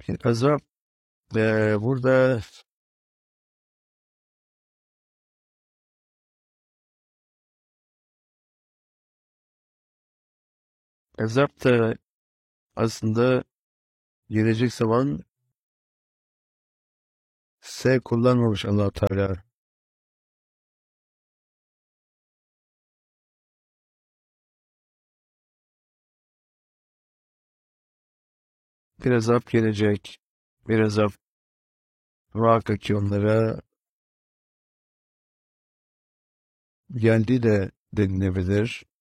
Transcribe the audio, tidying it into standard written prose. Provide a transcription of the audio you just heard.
Azap burada azap da aslında gelecek zaman S kullanmamış Allah Teala. Bir azap gelecek. Bir azap muhakkak ki onlara geldi de denilebilir.